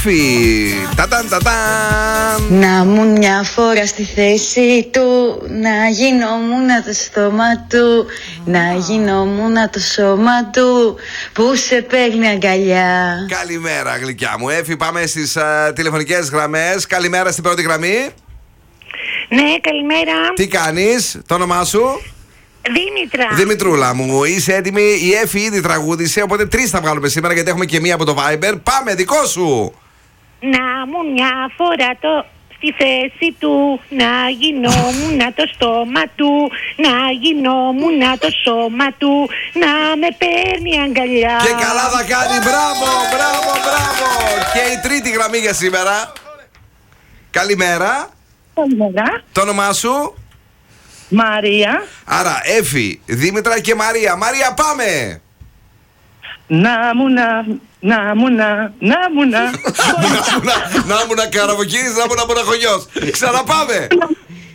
Εφη. Ταταν ταταν. Να μου μια φορά στη θέση του, να γινόμουν το στόμα του, να γινόμουν το σώμα του, που σε παίρνει αγκαλιά. Καλημέρα, γλυκιά μου. Εφη, πάμε στις τηλεφωνικές γραμμές. Καλημέρα στην πρώτη γραμμή. Ναι, καλημέρα. Τι κάνεις, το όνομά σου? Δήμητρα. Δημητρούλα μου, είσαι έτοιμη? Η Εφη ήδη τραγούδισε, οπότε 3 θα βγάλουμε σήμερα γιατί έχουμε και μία από το Viber. Πάμε, δικό σου. Να μου μια φορά στη θέση του, να γινόμουν το στόμα του, να γινόμουν το σώμα του, να με παίρνει αγκαλιά. Και καλά θα κάνει, μπράβο, μπράβο, μπράβο. Και η τρίτη γραμμή για σήμερα. Καλημέρα. Καλημέρα. Το όνομά σου? Μαρία. Άρα, Εφη, Δήμητρα και Μαρία. Μαρία, πάμε! Να μου να Να μου να καραβοκίνης, να μου να μοναχογιός. Ξαναπάμε!